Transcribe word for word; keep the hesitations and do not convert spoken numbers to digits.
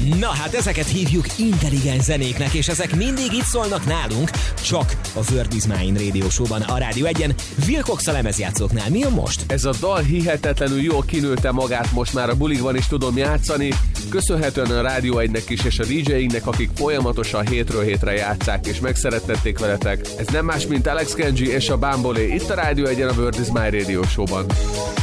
Na hát ezeket hívjuk intelligens zenéknek, és ezek mindig itt szólnak nálunk, csak a Word is Mine Radio Show-ban, a Rádió egyen, Wilcox a lemezjátszóknál. Mi a most? Ez a dal hihetetlenül jól kinőtte magát, most már a bulikban is tudom játszani, köszönhetően a Rádió egynek is és a dé jéinknek, akik folyamatosan hétről hétre játszák és megszerettették veletek. Ez nem más, mint Alex Kenji és a Bambolé itt a Rádió egyen, a Word is Mine Radio Show-ban.